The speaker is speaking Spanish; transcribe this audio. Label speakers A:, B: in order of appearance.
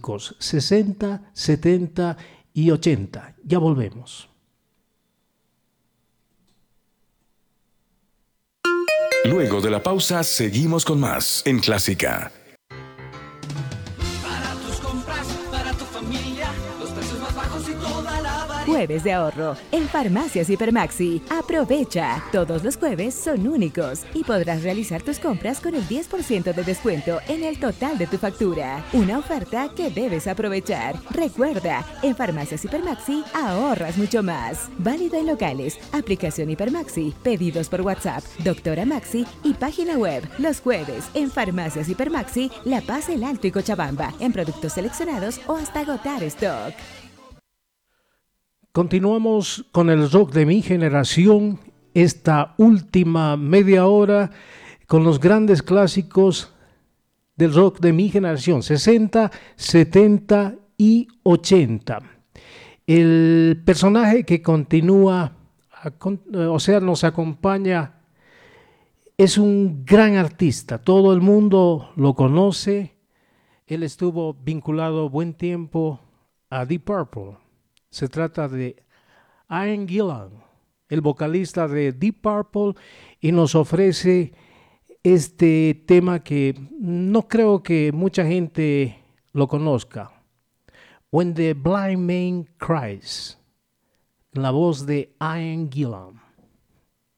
A: clásicos 60, 70 y 80. Ya volvemos.
B: Luego de la pausa, seguimos con más en Clásica.
C: Para tus compras, para tu familia, los precios más bajos y toda la variedad.
D: Jueves de ahorro en Farmacias Hipermaxi. Aprovecha. Todos los jueves son únicos y podrás realizar tus compras con el 10% de descuento en el total de tu factura. Una oferta que debes aprovechar. Recuerda, en Farmacias Hipermaxi ahorras mucho más. Válido en locales, aplicación Hipermaxi, pedidos por WhatsApp, Doctora Maxi y página web. Los jueves en Farmacias Hipermaxi, La Paz, El Alto y Cochabamba, en productos seleccionados o hasta agotar stock.
A: Continuamos con el rock de mi generación, esta última media hora con los grandes clásicos del rock de mi generación, 60, 70 y 80. El personaje que continúa, nos acompaña, es un gran artista, todo el mundo lo conoce. Él estuvo vinculado buen tiempo a Deep Purple. Se trata de Ian Gillan, el vocalista de Deep Purple, y nos ofrece este tema que no creo que mucha gente lo conozca. When the Blind Man Cries, la voz de Ian Gillan.